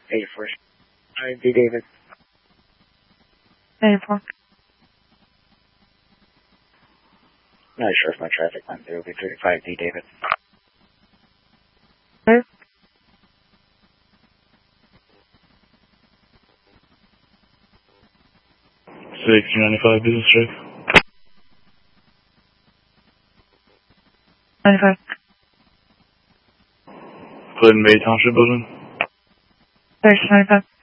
84. D. David. 94. Not sure if my traffic went through. It'll be 35 D. David. 1695 business check. 95. Clinton Bay Township building. 3695.